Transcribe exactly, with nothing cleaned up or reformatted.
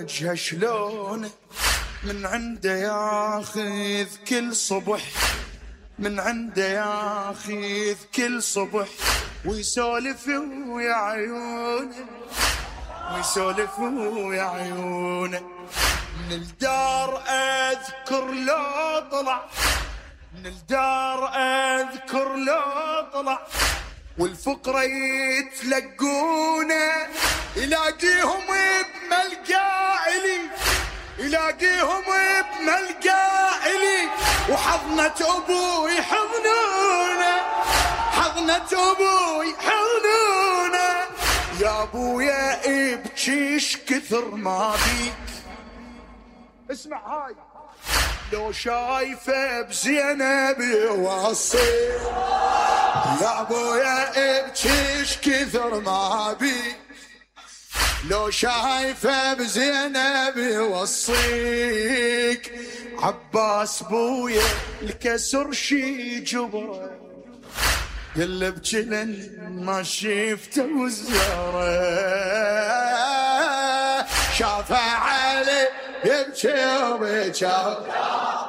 وجهه شلون من عنده ياخذ كل صبح، من عنده ياخذ كل صبح، ويسولف ويا عيونه، ويسولف ويا عيونه. من الدار اذكر لو طلع، من الدار اذكر لو طلع، والفقرة يتلقونه، يلاقيهم بملقا إلي، يلاقيهم بملقا إلي، وحضنة أبوي حضنونه، حضنة أبوي حضنونه. يا أبويا ابكيش كثر ما بيك، اسمع هاي، لو شايفه بزينب يوصي. يا ابويا ابكيش كثر ما بيك، لو شايفه بزينب يوصيك. عباس بويا الكسر شي جبره، قلب جلن ما شفته وزاره. شافه علي يبكي وبكى